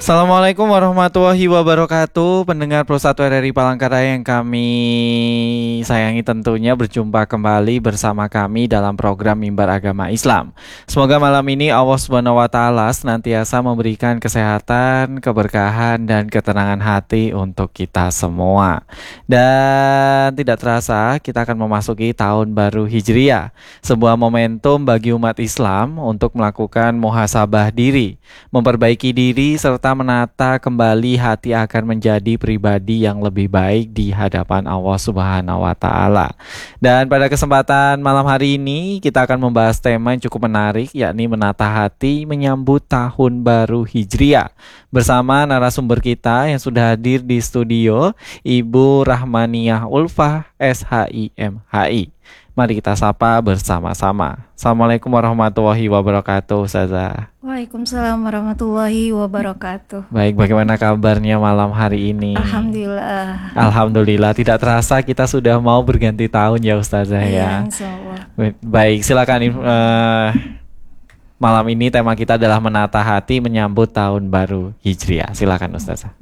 Assalamualaikum warahmatullahi wabarakatuh. Pendengar Pro 1 RRI Palangkaraya yang kami sayangi, tentunya berjumpa kembali bersama kami dalam program Mimbar Agama Islam. Semoga malam ini Allah Subhanahu wa taala senantiasa memberikan kesehatan, keberkahan dan ketenangan hati untuk kita semua. Dan tidak terasa kita akan memasuki tahun baru Hijriah, sebuah momentum bagi umat Islam untuk melakukan muhasabah diri, memperbaiki diri serta menata kembali hati akan menjadi pribadi yang lebih baik di hadapan Allah Subhanahu wa taala. Dan pada kesempatan malam hari ini kita akan membahas tema yang cukup menarik, yakni menata hati menyambut tahun baru Hijriah. Bersama narasumber kita yang sudah hadir di studio, Ibu Rahmaniyah Ulfah SHIMHI. Mari kita sapa bersama-sama. Assalamualaikum warahmatullahi wabarakatuh, Ustazah. Waalaikumsalam warahmatullahi wabarakatuh. Baik, bagaimana kabarnya malam hari ini? Alhamdulillah. Alhamdulillah, tidak terasa kita sudah mau berganti tahun ya Ustazah ya. Insyaallah. Baik, silakan. Malam ini tema kita adalah menata hati menyambut tahun baru Hijriah. Silakan Ustazah.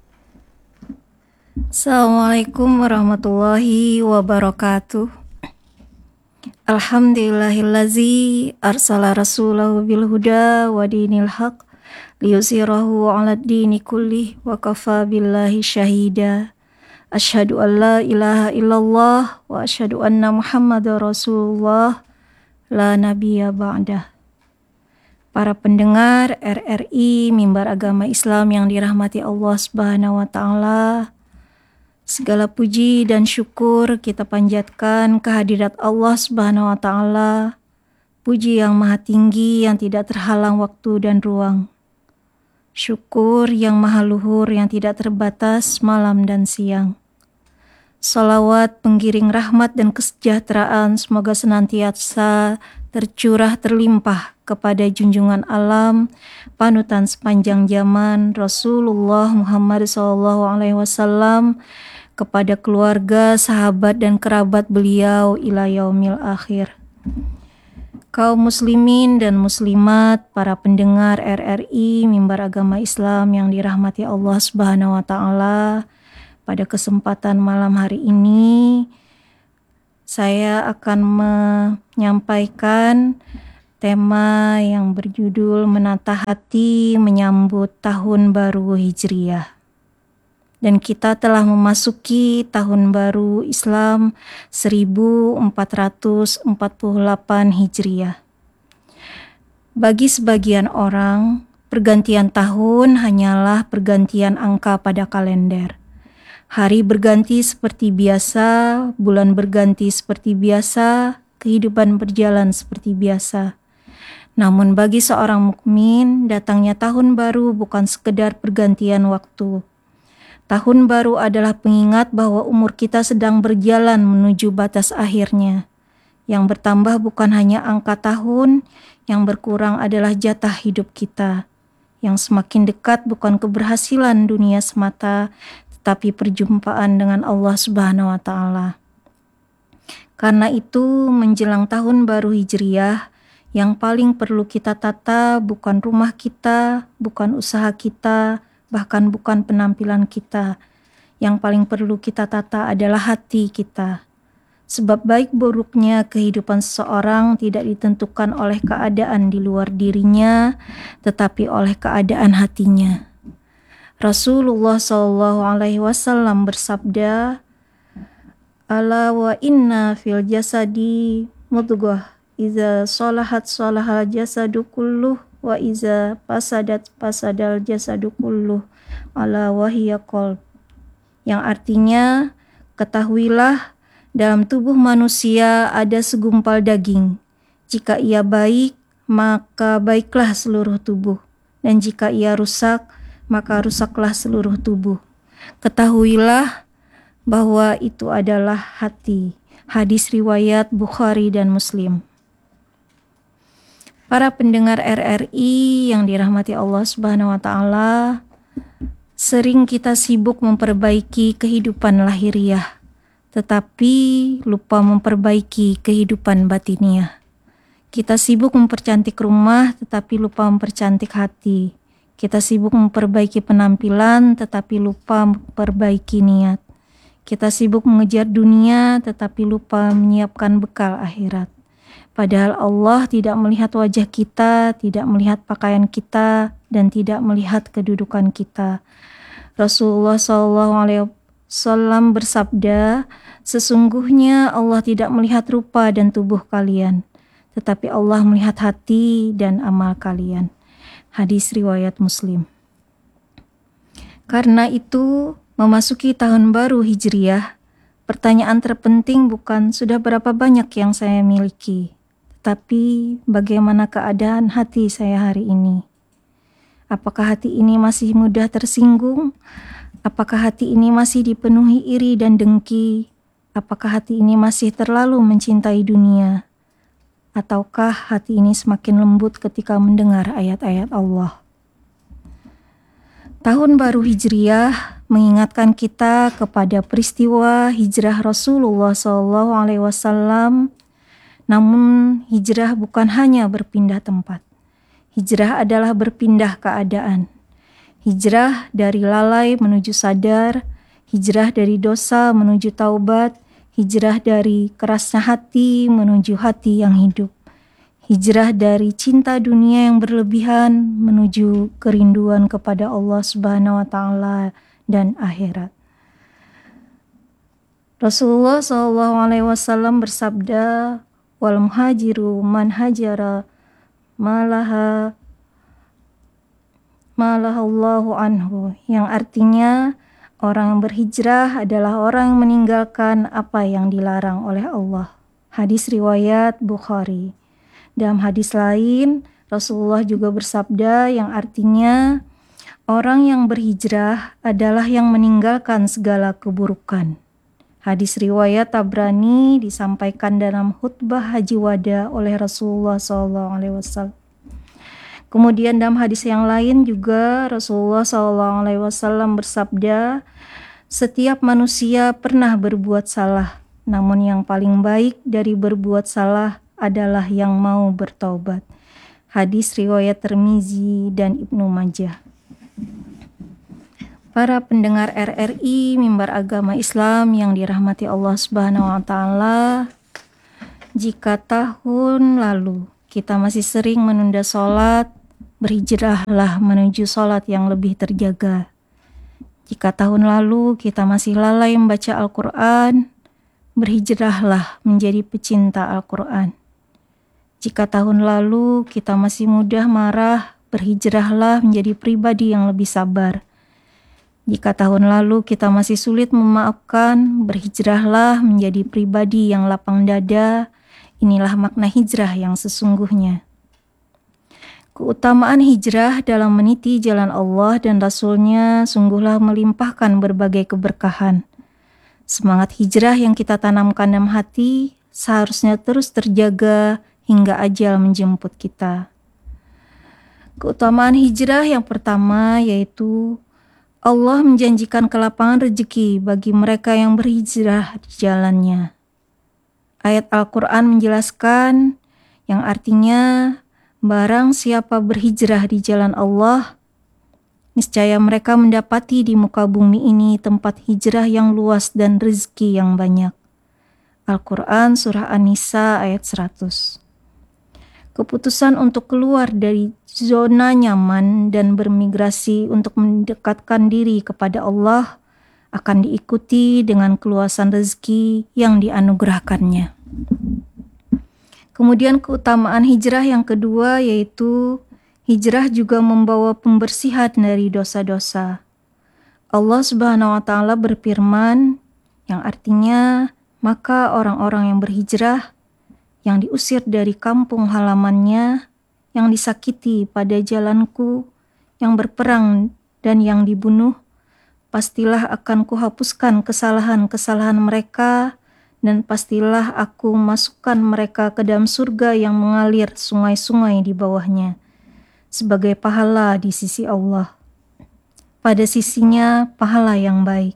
Assalamualaikum warahmatullahi wabarakatuh. Alhamdulillahillazi arsala rasulahu bil huda wa dinil haq liyuzhirahu 'alad dini kullih wa kafa billahi syahida. Asyhadu an la ilaha illallah wa asyhadu anna Muhammadar Rasulullah la nabiyya ba'dah. Para pendengar RRI Mimbar Agama Islam yang dirahmati Allah Subhanahu wa taala, segala puji dan syukur kita panjatkan kehadirat Allah Subhanahu wa taala, puji yang maha tinggi yang tidak terhalang waktu dan ruang. Syukur yang maha luhur yang tidak terbatas malam dan siang. Salawat penggiring rahmat dan kesejahteraan semoga senantiasa tercurah terlimpah kepada junjungan alam, panutan sepanjang zaman Rasulullah Muhammad SAW, kepada keluarga, sahabat dan kerabat beliau ila yaumil akhir. Kaum muslimin dan muslimat, para pendengar RRI Mimbar Agama Islam yang dirahmati Allah Subhanahu wa taala, pada kesempatan malam hari ini saya akan menyampaikan tema yang berjudul menata hati menyambut tahun baru Hijriah. Dan kita telah memasuki tahun baru Islam 1448 Hijriah. Bagi sebagian orang, pergantian tahun hanyalah pergantian angka pada kalender. Hari berganti seperti biasa, bulan berganti seperti biasa, kehidupan berjalan seperti biasa. Namun bagi seorang mukmin, datangnya tahun baru bukan sekedar pergantian waktu. Tahun baru adalah pengingat bahwa umur kita sedang berjalan menuju batas akhirnya. Yang bertambah bukan hanya angka tahun, yang berkurang adalah jatah hidup kita. Yang semakin dekat bukan keberhasilan dunia semata, tetapi perjumpaan dengan Allah Subhanahu wa taala. Karena itu, menjelang tahun baru Hijriah, yang paling perlu kita tata bukan rumah kita, bukan usaha kita, bahkan bukan penampilan kita. Yang paling perlu kita tata adalah hati kita. Sebab baik buruknya kehidupan seseorang tidak ditentukan oleh keadaan di luar dirinya, tetapi oleh keadaan hatinya. Rasulullah SAW bersabda, "Ala wa inna fil jasadi mudghah, iza salahat salahal jasadu kulluh, wa iza pasadat pasadal jasadu kulluh, ala wahiya qalb." Yang artinya, ketahuilah dalam tubuh manusia ada segumpal daging. Jika ia baik, maka baiklah seluruh tubuh. Dan jika ia rusak, maka rusaklah seluruh tubuh. Ketahuilah bahwa itu adalah hati. Hadis riwayat Bukhari dan Muslim. Para pendengar RRI yang dirahmati Allah Subhanahu wa taala, sering kita sibuk memperbaiki kehidupan lahiriah, tetapi lupa memperbaiki kehidupan batiniah. Kita sibuk mempercantik rumah, tetapi lupa mempercantik hati. Kita sibuk memperbaiki penampilan tetapi lupa memperbaiki niat. Kita sibuk mengejar dunia tetapi lupa menyiapkan bekal akhirat. Padahal Allah tidak melihat wajah kita, tidak melihat pakaian kita, dan tidak melihat kedudukan kita. Rasulullah SAW bersabda, sesungguhnya Allah tidak melihat rupa dan tubuh kalian, tetapi Allah melihat hati dan amal kalian. Hadis riwayat Muslim. Karena itu, memasuki tahun baru Hijriyah, pertanyaan terpenting bukan sudah berapa banyak yang saya miliki, tetapi bagaimana keadaan hati saya hari ini. Apakah hati ini masih mudah tersinggung? Apakah hati ini masih dipenuhi iri dan dengki? Apakah hati ini masih terlalu mencintai dunia? Ataukah hati ini semakin lembut ketika mendengar ayat-ayat Allah? Tahun baru Hijriyah mengingatkan kita kepada peristiwa hijrah Rasulullah SAW. Namun hijrah bukan hanya berpindah tempat. Hijrah adalah berpindah keadaan. Hijrah dari lalai menuju sadar, hijrah dari dosa menuju taubat, hijrah dari kerasnya hati menuju hati yang hidup. Hijrah dari cinta dunia yang berlebihan menuju kerinduan kepada Allah Subhanahu wa taala dan akhirat. Rasulullah SAW bersabda, wal muhajiru man hajara malahallahu anhu, yang artinya orang yang berhijrah adalah orang yang meninggalkan apa yang dilarang oleh Allah. Hadis riwayat Bukhari. Dalam hadis lain, Rasulullah juga bersabda yang artinya orang yang berhijrah adalah yang meninggalkan segala keburukan. Hadis riwayat Tabrani disampaikan dalam khutbah Haji Wada oleh Rasulullah SAW. Kemudian dalam hadis yang lain juga Rasulullah SAW bersabda, setiap manusia pernah berbuat salah, namun yang paling baik dari berbuat salah adalah yang mau bertaubat. Hadis riwayat Tirmizi dan Ibnu Majah. Para pendengar RRI Mimbar Agama Islam yang dirahmati Allah Subhanahu wa taala, jika tahun lalu kita masih sering menunda sholat, berhijrahlah menuju sholat yang lebih terjaga. Jika tahun lalu kita masih lalai membaca Al-Quran, berhijrahlah menjadi pecinta Al-Quran. Jika tahun lalu kita masih mudah marah, berhijrahlah menjadi pribadi yang lebih sabar. Jika tahun lalu kita masih sulit memaafkan, berhijrahlah menjadi pribadi yang lapang dada. Inilah makna hijrah yang sesungguhnya. Keutamaan hijrah dalam meniti jalan Allah dan Rasul-Nya sungguhlah melimpahkan berbagai keberkahan. Semangat hijrah yang kita tanamkan dalam hati seharusnya terus terjaga hingga ajal menjemput kita. Keutamaan hijrah yang pertama yaitu Allah menjanjikan kelapangan rezeki bagi mereka yang berhijrah di jalannya. Ayat Al-Quran menjelaskan yang artinya barang siapa berhijrah di jalan Allah, niscaya mereka mendapati di muka bumi ini tempat hijrah yang luas dan rezeki yang banyak. Al-Quran Surah An-Nisa ayat 100. Keputusan untuk keluar dari zona nyaman dan bermigrasi untuk mendekatkan diri kepada Allah akan diikuti dengan keluasan rezeki yang dianugerahkannya. Kemudian keutamaan hijrah yang kedua yaitu hijrah juga membawa pembersihan dari dosa-dosa. Allah Subhanahu wa taala berfirman yang artinya maka orang-orang yang berhijrah yang diusir dari kampung halamannya, yang disakiti pada jalanku, yang berperang dan yang dibunuh, pastilah akan kuhapuskan kesalahan-kesalahan mereka dan pastilah aku masukkan mereka ke dalam surga yang mengalir sungai-sungai di bawahnya sebagai pahala di sisi Allah. Pada sisinya pahala yang baik.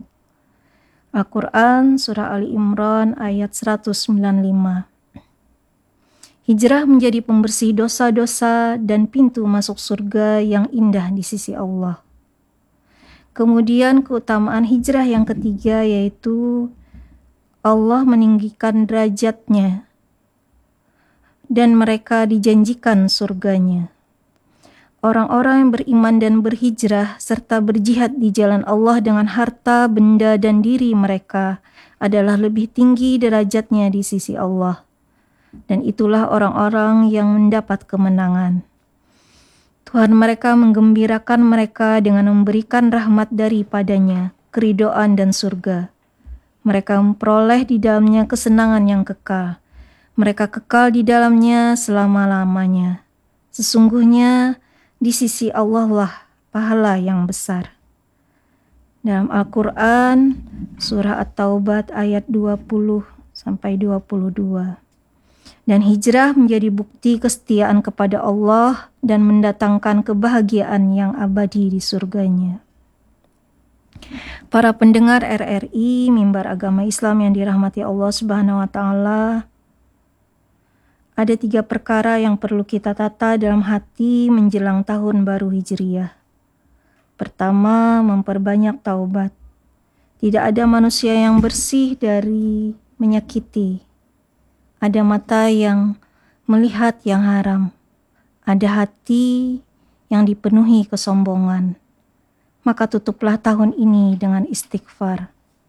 Al-Quran Surah Ali Imran ayat 195. Hijrah menjadi pembersih dosa-dosa dan pintu masuk surga yang indah di sisi Allah. Kemudian keutamaan hijrah yang ketiga yaitu Allah meninggikan derajatnya dan mereka dijanjikan surganya. Orang-orang yang beriman dan berhijrah serta berjihad di jalan Allah dengan harta, benda, dan diri mereka adalah lebih tinggi derajatnya di sisi Allah. Dan itulah orang-orang yang mendapat kemenangan. Tuhan mereka menggembirakan mereka dengan memberikan rahmat daripadanya, keridhaan dan surga. Mereka memperoleh di dalamnya kesenangan yang kekal. Mereka kekal di dalamnya selama-lamanya. Sesungguhnya di sisi Allah lah pahala yang besar. Dalam Al-Quran, surah At-Taubah ayat 20 sampai 22. Dan hijrah menjadi bukti kesetiaan kepada Allah dan mendatangkan kebahagiaan yang abadi di surganya. Para pendengar RRI, Mimbar Agama Islam yang dirahmati Allah Subhanahu wa Ta'ala, ada 3 perkara yang perlu kita tata dalam hati menjelang tahun baru Hijriyah. Pertama, memperbanyak taubat. Tidak ada manusia yang bersih dari menyakiti. Ada mata yang melihat yang haram. Ada hati yang dipenuhi kesombongan. Maka tutuplah tahun ini dengan istighfar.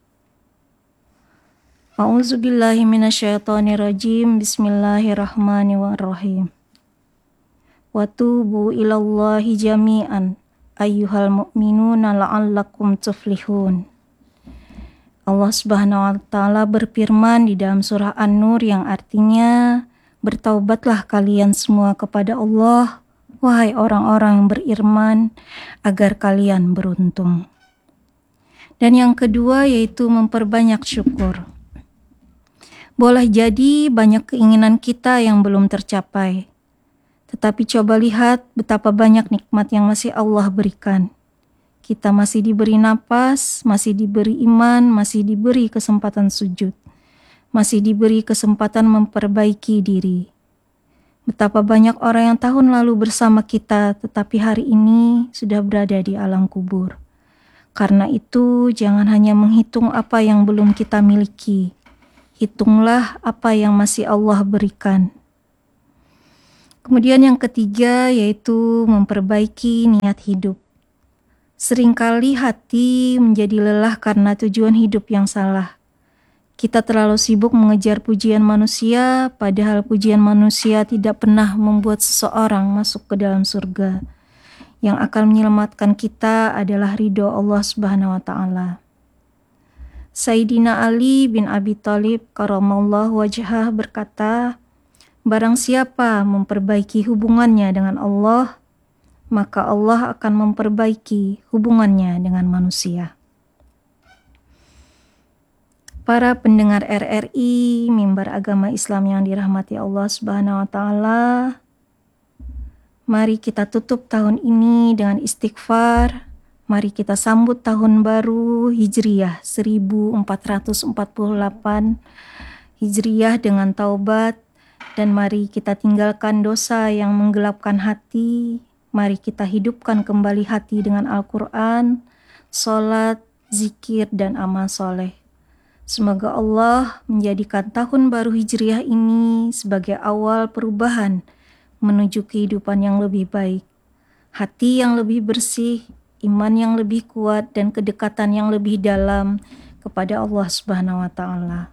A'udzubillahi minasyaitonirrajim. Bismillahirrahmanirrahim. Wa tubu ilallahi jami'an ayyuhal mu'minuna la'allakum tuflihun. Allah Subhanahu wa Ta'ala berfirman di dalam surah An-Nur yang artinya, bertaubatlah kalian semua kepada Allah, wahai orang-orang yang beriman, agar kalian beruntung. Dan yang kedua yaitu memperbanyak syukur. Boleh jadi banyak keinginan kita yang belum tercapai. Tetapi coba lihat betapa banyak nikmat yang masih Allah berikan. Kita masih diberi napas, masih diberi iman, masih diberi kesempatan sujud. Masih diberi kesempatan memperbaiki diri. Betapa banyak orang yang tahun lalu bersama kita, tetapi hari ini sudah berada di alam kubur. Karena itu jangan hanya menghitung apa yang belum kita miliki. Hitunglah apa yang masih Allah berikan. Kemudian yang ketiga yaitu memperbaiki niat hidup. Seringkali hati menjadi lelah karena tujuan hidup yang salah. Kita terlalu sibuk mengejar pujian manusia, padahal pujian manusia tidak pernah membuat seseorang masuk ke dalam surga. Yang akan menyelamatkan kita adalah ridho Allah Subhanahu wa Ta'ala. Sayyidina Ali bin Abi Thalib karamallahu wajhah berkata, barang siapa memperbaiki hubungannya dengan Allah, maka Allah akan memperbaiki hubungannya dengan manusia. Para pendengar RRI, Mimbar Agama Islam yang dirahmati Allah Subhanahu wa Ta'ala, mari kita tutup tahun ini dengan istighfar. Mari kita sambut tahun baru Hijriyah 1448 Hijriyah dengan taubat, dan mari kita tinggalkan dosa yang menggelapkan hati. Mari kita hidupkan kembali hati dengan Al-Quran, sholat, zikir, dan amal soleh. Semoga Allah menjadikan tahun baru Hijriyah ini sebagai awal perubahan menuju kehidupan yang lebih baik, hati yang lebih bersih, iman yang lebih kuat, dan kedekatan yang lebih dalam kepada Allah Subhanahu wa Ta'ala.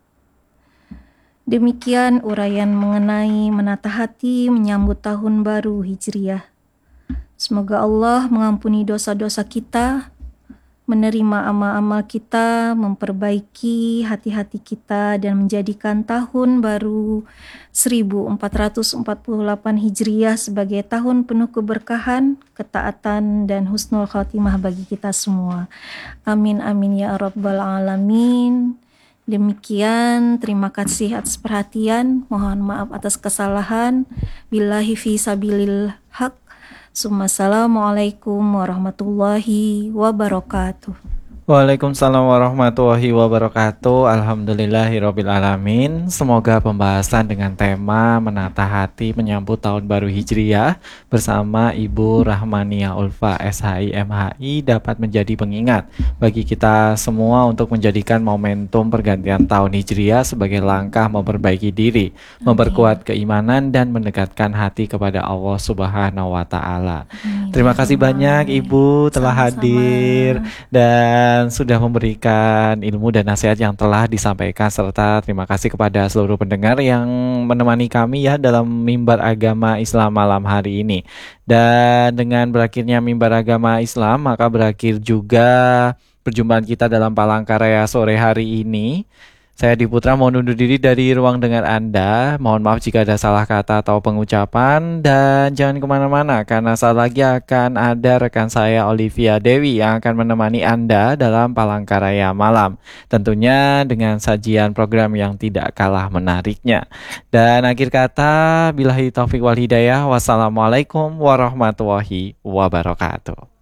Demikian uraian mengenai menata hati menyambut tahun baru Hijriyah. Semoga Allah mengampuni dosa-dosa kita, menerima amal-amal kita, memperbaiki hati-hati kita, dan menjadikan tahun baru 1448 Hijriyah sebagai tahun penuh keberkahan, ketaatan, dan husnul khatimah bagi kita semua. Amin amin ya rabbal alamin. Demikian, terima kasih atas perhatian, mohon maaf atas kesalahan. Billahi fi sabilil haq. Assalamualaikum warahmatullahi wabarakatuh. Waalaikumsalam warahmatullahi wabarakatuh. Alhamdulillahirabbil alamin. Semoga pembahasan dengan tema menata hati menyambut tahun baru Hijriah bersama Ibu Rahmania Ulfa SHI MHI dapat menjadi pengingat bagi kita semua untuk menjadikan momentum pergantian tahun Hijriah sebagai langkah memperbaiki diri, memperkuat keimanan dan mendekatkan hati kepada Allah Subhanahu wa taala. Terima kasih banyak Ibu telah hadir dan sudah memberikan ilmu dan nasihat yang telah disampaikan, serta terima kasih kepada seluruh pendengar yang menemani kami ya dalam Mimbar Agama Islam malam hari ini. Dan dengan berakhirnya Mimbar Agama Islam, maka berakhir juga perjumpaan kita dalam Palangkaraya sore hari ini. Saya Diputra mohon undur diri dari ruang dengar Anda. Mohon maaf jika ada salah kata atau pengucapan. Dan jangan kemana-mana karena saat lagi akan ada rekan saya Olivia Dewi yang akan menemani Anda dalam Palangkaraya malam. Tentunya dengan sajian program yang tidak kalah menariknya. Dan akhir kata, billahi taufiq wal hidayah. Wassalamualaikum warahmatullahi wabarakatuh.